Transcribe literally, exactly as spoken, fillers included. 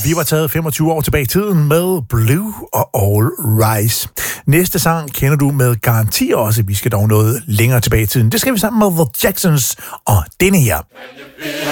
Vi var taget femogtyve år tilbage i tiden med Blue og All Rise. Næste sang kender du med garanti også. Vi skal dog noget længere tilbage i tiden. Det skal vi sammen med The Jacksons og denne her.